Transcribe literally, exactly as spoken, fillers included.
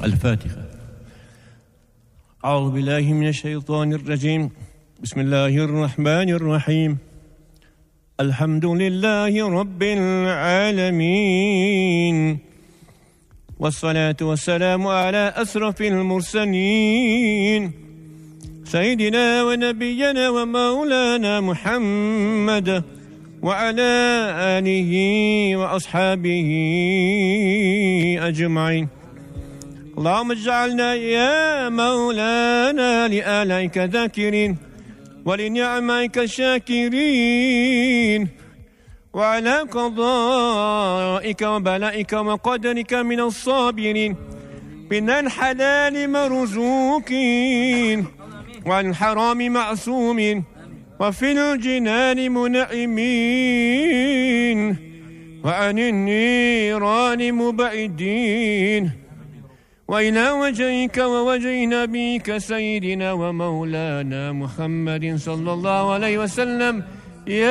الفاتحة. أعوذ بالله من الشيطان الرجيم. بسم الله الرحمن الرحيم. الحمد لله رب العالمين، والصلاة والسلام على أشرف المرسلين سيدنا ونبينا ومولانا محمد وعلى آله وأصحابه أجمعين. اللهم اجعلنا يا مولانا لآلائك ذاكرين ولنعمائك شاكرين، وعلى قضائك وبلائك وقدرك من الصابرين، من الحلال مرزوقين وعن الحرام معصومين، وفي الجنان منعمين، وعن النيران مبعدين، وإلى وجهك ووجه نبيك سيدنا ومولانا محمد صلى الله عليه وسلم. يا